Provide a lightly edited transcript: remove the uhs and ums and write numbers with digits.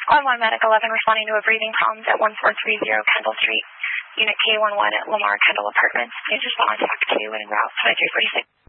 On 1 Medic 11 responding to a breathing problems at 1430 Kendall Street, Unit K11 at Lamar Kendall Apartments. Please respond to Act 2 and en route to 346.